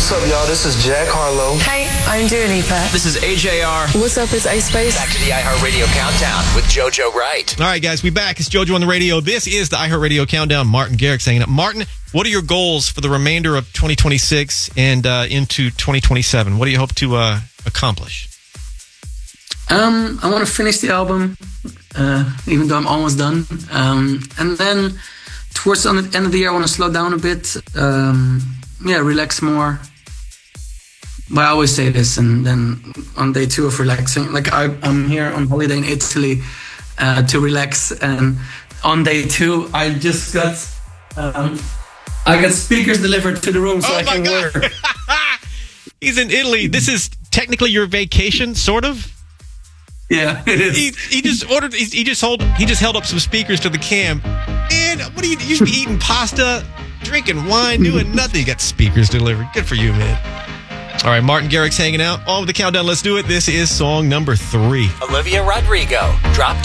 What's up, y'all? This is Jack Harlow. Hey, I'm Dua Lipa. This is AJR. What's up, it's Ice Spice. Back to the iHeartRadio Countdown with JoJo Wright. All right, guys, we back. It's JoJo on the radio. This is the iHeartRadio Countdown. Martin Garrix hanging up. Martin, what are your goals for the remainder of 2026 and into 2027? What do you hope to accomplish? I want to finish the album, even though I'm almost done. And then towards the end of the year, I want to slow down a bit. Relax more. But I always say this, and then on day 2 of relaxing, like I'm here on holiday in Italy to relax, and on day 2, I just got I got speakers delivered to the room so I can work. He's in Italy. This is technically your vacation, sort of. Yeah, it is. He just ordered. He just held up some speakers to the cam. And what do you should be eating pasta, drinking wine, doing nothing. You got speakers delivered. Good for you, man. All right, Martin Garrix hanging out. On with the countdown. Let's do it. This is song number 3. Olivia Rodrigo, Drop